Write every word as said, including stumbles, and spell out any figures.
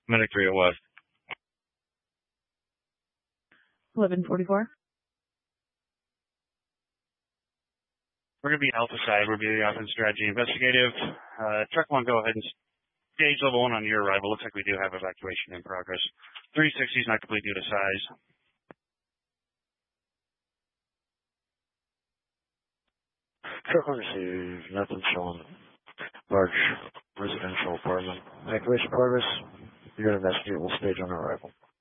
Medic three oh West. eleven forty-four. We're going to be Alpha side, review the offense strategy investigative. Uh, truck one, go ahead and stage level one on your arrival. Looks like we do have evacuation in progress. three sixty is not complete due to size. Truck one received nothing showing large residential apartment. Evacuation progress. You're going to investigate. We'll stage on arrival.